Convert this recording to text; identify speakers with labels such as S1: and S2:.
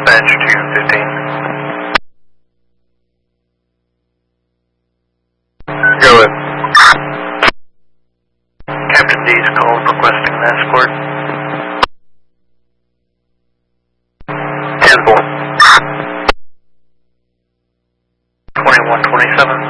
S1: Dispatch 215. Go ahead. Captain D's called requesting an escort. 10-4. 2127.